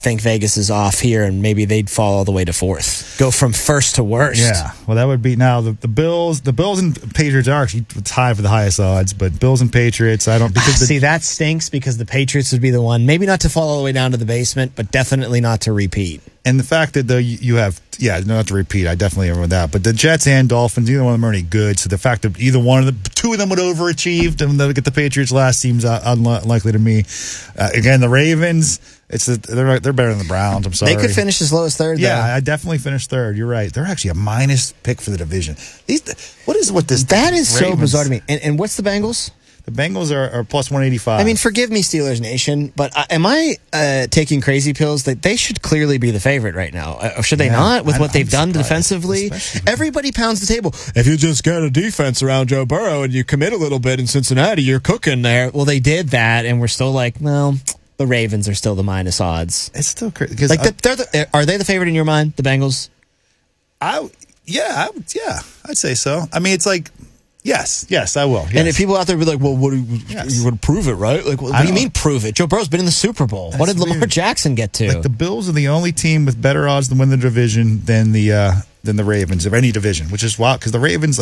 think Vegas is off here, and maybe they'd fall all the way to fourth. Go from first to worst. Yeah, well, that would be now the Bills. The Bills and Patriots are actually tied for the highest odds, but Bills and Patriots, I don't because see that stinks because the Patriots would be the one, maybe not to fall all the way down to the basement, but definitely not to repeat. And the fact that you have, not to repeat, I definitely agree with that. But the Jets and Dolphins, either one of them are already good. So the fact that two of them would overachieved and they'll get the Patriots last seems unlikely to me. Again, the Ravens, they're better than the Browns. I'm sorry. They could finish as low as third. Yeah, though. I definitely finished third. You're right. They're actually a minus pick for the division. That is so bizarre to me. And what's the Bengals? The Bengals are plus 185. I mean, forgive me, Steelers Nation, but am I taking crazy pills that they should clearly be the favorite right now? Should they not with what they've done defensively? Everybody pounds the table. If you just get a defense around Joe Burrow and you commit a little bit in Cincinnati, you're cooking there. Well, they did that, and we're still like, well, the Ravens are still the minus odds. It's still crazy. Are they the favorite in your mind, the Bengals? I'd say so. I mean, it's like, yes, I will. Yes. And if people out there be like, well, you would prove it, right? Like, what do you mean prove it? Joe Burrow's been in the Super Bowl. What did Lamar Jackson get to? Like the Bills are the only team with better odds to win the division than the Ravens of any division, which is wild because the Ravens,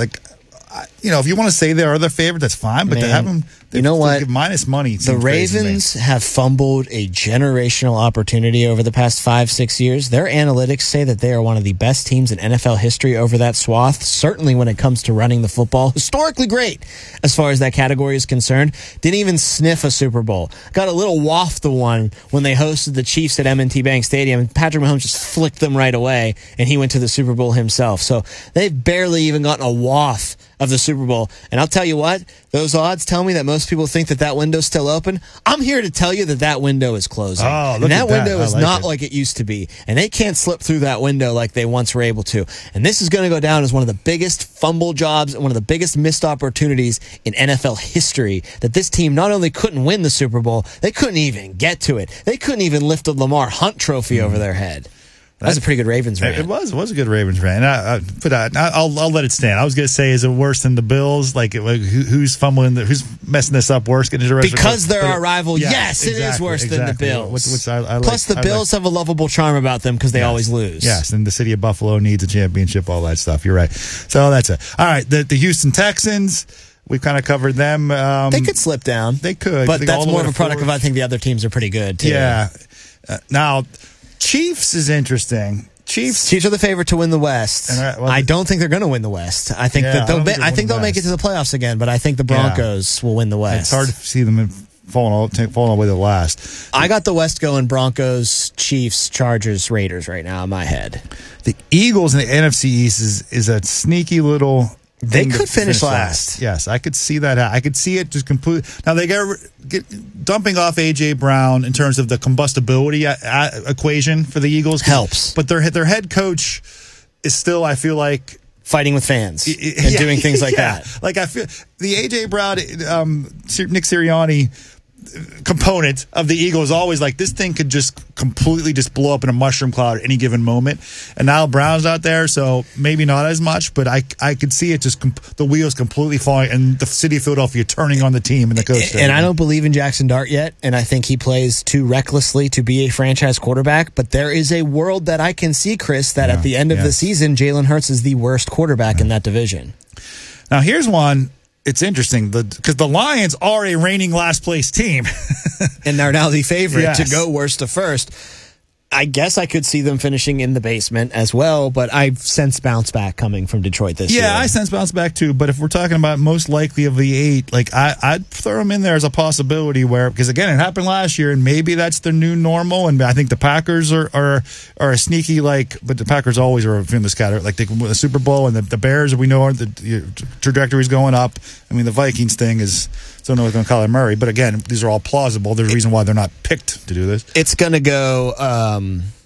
if you want to say they are the favorite, that's fine. But they have them. You know what? Give minus money. The Ravens have fumbled a generational opportunity over the past 5-6 years. Their analytics say that they are one of the best teams in NFL history over that swath. Certainly when it comes to running the football, historically great as far as that category is concerned. Didn't even sniff a Super Bowl. Got a little waft of one when they hosted the Chiefs at M&T Bank Stadium. Patrick Mahomes just flicked them right away, and he went to the Super Bowl himself. So they've barely even gotten a waft of the Super Bowl. And I'll tell you what, those odds tell me that most people think that window's still open. I'm here to tell you that window is closing. And that window is not like it used to be. And they can't slip through that window like they once were able to. And this is going to go down as one of the biggest fumble jobs and one of the biggest missed opportunities in NFL history, that this team not only couldn't win the Super Bowl, they couldn't even get to it. They couldn't even lift the Lamar Hunt trophy over their head. That was a pretty good Ravens rant. It was a good Ravens rant. I'll let it stand. I was going to say, is it worse than the Bills? Like who's fumbling? Who's messing this up worse? Because they're our rival. Yes, exactly, it is worse than the Bills. Plus, the Bills have a lovable charm about them because they always lose. Yes, and the city of Buffalo needs a championship. All that stuff. You're right. So that's it. All right, the Houston Texans. We've kind of covered them. They could slip down. They could, but that's more of a product of I think the other teams are pretty good too. Yeah. Now. Chiefs is interesting. Chiefs are the favorite to win the West. I don't think they're going to win the West. I think they'll make it to the playoffs again, but I think the Broncos will win the West. It's hard to see them falling all the way to the last. I got the West going Broncos, Chiefs, Chargers, Raiders right now in my head. The Eagles in the NFC East is a sneaky little. They could finish last. Yes, I could see that. I could see it just completely. Now they get dumping off A.J. Brown in terms of the combustibility equation for the Eagles helps, but their head coach is still, I feel like, fighting with fans and doing things like that. Like I feel the A.J. Brown, Nick Sirianni component of the Eagles is always like this thing could just completely just blow up in a mushroom cloud at any given moment, and now Brown's out there, so maybe not as much, but I could see it just the wheels completely falling and the city of Philadelphia turning on the team and the coach. And I don't believe in Jackson Dart yet, and I think he plays too recklessly to be a franchise quarterback, but there is a world that I can see, Chris, that at the end of the season Jalen Hurts is the worst quarterback in that division. Now here's one. It's interesting because the Lions are a reigning last place team. And they're now the favorite to go worst to first. I guess I could see them finishing in the basement as well, but I sense bounce back coming from Detroit this year. Yeah, I sense bounce back too, but if we're talking about most likely of the 8, like I'd throw them in there as a possibility because again, it happened last year and maybe that's the new normal, and I think the Packers are a sneaky but the Packers always are in this category, like they can win the Super Bowl, and the Bears, we know the trajectory's going up. I mean, the Vikings thing is don't know what's going to Kyler Murray, but again, these are all plausible. There's a reason why they're not picked to do this. It's going to go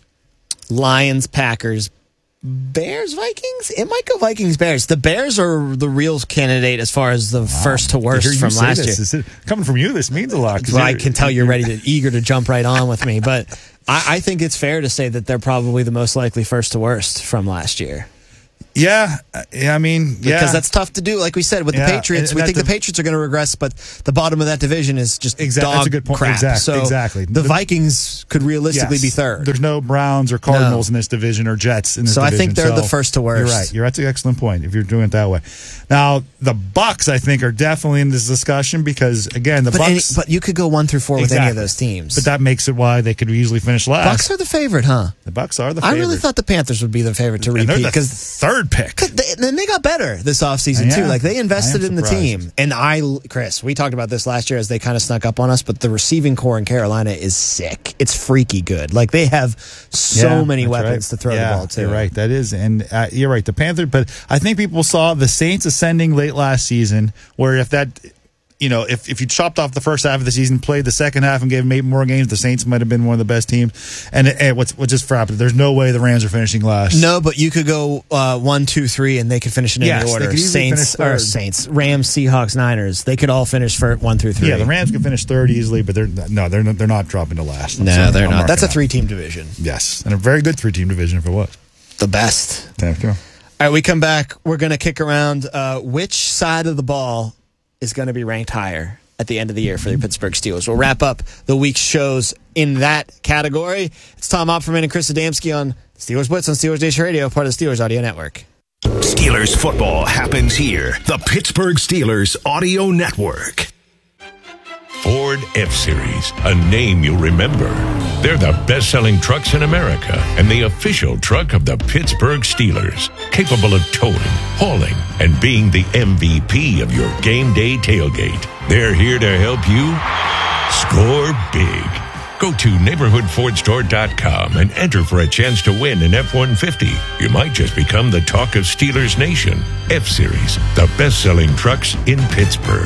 Lions, Packers, Bears, Vikings. It might go Vikings, Bears. The Bears are the real candidate as far as the first to worst from last year. Coming from you, this means a lot. Well, I can tell you're eager to jump right on with me, but I think it's fair to say that they're probably the most likely first to worst from last year. Yeah, I mean, because that's tough to do. Like we said with the Patriots, we think the Patriots are going to regress, but the bottom of that division is just dog that's a good point. crap. Exactly. The Vikings could realistically be third. There's no Browns or Cardinals in this division or Jets in this division. I think they're the first to worst. You're right. That's an excellent point if you're doing it that way. Now, the Bucs, I think, are definitely in this discussion because, again, Bucs. But you could go 1 through 4 with any of those teams. But that makes it why they could easily finish last. Bucs are the favorite, huh? The Bucs are the favorite. I really thought the Panthers would be the favorite to repeat. They're the third pick. Then they got better this offseason, too. Like, they invested in the team. And Chris, we talked about this last year as they kind of snuck up on us, but the receiving core in Carolina is sick. It's freaky good. Like, they have so many weapons to throw the ball to. You're right. That is. And you're right. The Panthers, but I think people saw the Saints ascending late last season, where if you chopped off the first half of the season, played the second half, and gave them 8 more games, the Saints might have been one of the best teams. And what's just frapping, there's no way the Rams are finishing last. No, but you could go 1, 2, 3, and they could finish in any order. Saints, Rams, Seahawks, Niners. They could all finish for 1 through 3. Yeah, the Rams could finish third easily, but they're not dropping to last. No, they're not. That's a 3-team division. Yes, and a very good 3-team division if it was. The best. Thank you. All right, we come back. We're going to kick around which side of the ball is going to be ranked higher at the end of the year for the Pittsburgh Steelers. We'll wrap up the week's shows in that category. It's Tom Opferman and Chris Adamski on Steelers Blitz on Steelers Nation Radio, part of the Steelers Audio Network. Steelers football happens here. The Pittsburgh Steelers Audio Network. Ford F-Series, a name you'll remember. They're the best-selling trucks in America and the official truck of the Pittsburgh Steelers, capable of towing, hauling, and being the MVP of your game day tailgate. They're here to help you score big. Go to neighborhoodfordstore.com and enter for a chance to win an F-150. You might just become the talk of Steelers Nation. F-Series, the best-selling trucks in Pittsburgh.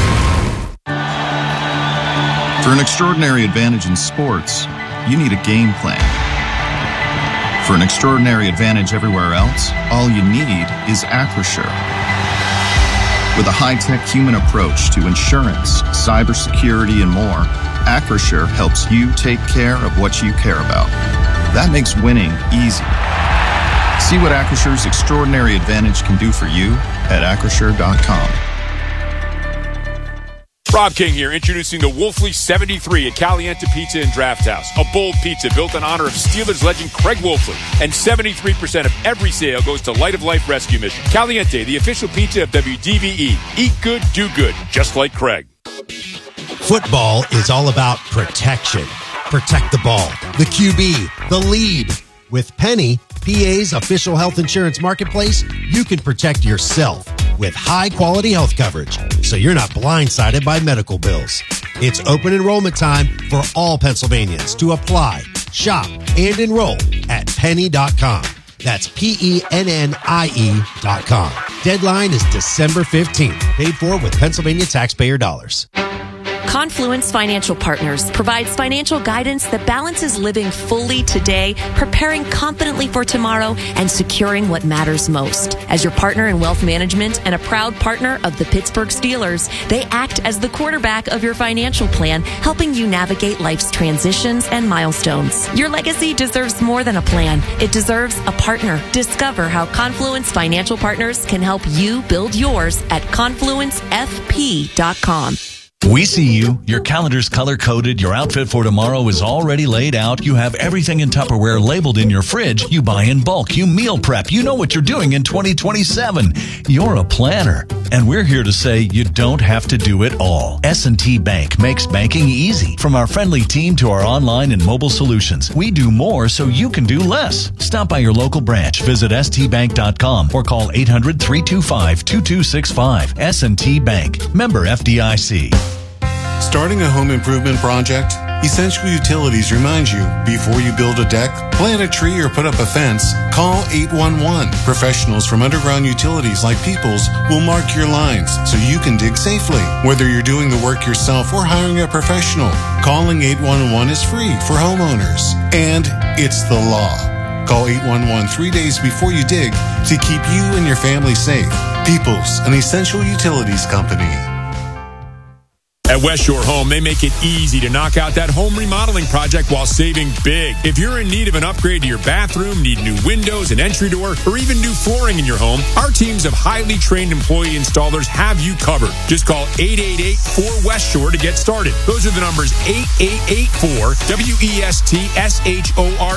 For an extraordinary advantage in sports, you need a game plan. For an extraordinary advantage everywhere else, all you need is Acrisure. With a high-tech human approach to insurance, cybersecurity, and more, Acrisure helps you take care of what you care about. That makes winning easy. See what Acrissure's extraordinary advantage can do for you at Acrisure.com. Rob King here, introducing the Wolfley 73 at Caliente Pizza and Draft House. A bold pizza built in honor of Steelers legend Craig Wolfley. And 73% of every sale goes to Light of Life Rescue Mission. Caliente, the official pizza of WDVE. Eat good, do good, just like Craig. Football is all about protection. Protect the ball, the QB, the lead. With Penny, PA's official health insurance marketplace, you can protect yourself with high-quality health coverage, so you're not blindsided by medical bills. It's open enrollment time for all Pennsylvanians to apply, shop, and enroll at penny.com. That's PENNIE.com. Deadline is December 15th. Paid for with Pennsylvania taxpayer dollars. Confluence Financial Partners provides financial guidance that balances living fully today, preparing confidently for tomorrow, and securing what matters most. As your partner in wealth management and a proud partner of the Pittsburgh Steelers, they act as the quarterback of your financial plan, helping you navigate life's transitions and milestones. Your legacy deserves more than a plan. It deserves a partner. Discover how Confluence Financial Partners can help you build yours at confluencefp.com. We see you. Your calendar's color-coded. Your outfit for tomorrow is already laid out. You have everything in Tupperware labeled in your fridge. You buy in bulk. You meal prep. You know what you're doing in 2027. You're a planner. And we're here to say you don't have to do it all. S&T Bank makes banking easy. From our friendly team to our online and mobile solutions, we do more so you can do less. Stop by your local branch. Visit stbank.com or call 800-325-2265. S&T Bank. Member FDIC. Starting a home improvement project? Essential Utilities reminds you, before you build a deck, plant a tree, or put up a fence, call 811. Professionals from Underground Utilities like Peoples will mark your lines so you can dig safely. Whether you're doing the work yourself or hiring a professional, calling 811 is free for homeowners. And it's the law. Call 811 3 days before you dig to keep you and your family safe. Peoples, an Essential Utilities company. At West Shore Home, they make it easy to knock out that home remodeling project while saving big. If you're in need of an upgrade to your bathroom, need new windows, an entry door, or even new flooring in your home, our teams of highly trained employee installers have you covered. Just call 888-4West Shore to get started. Those are the numbers 8884-WESTSHORE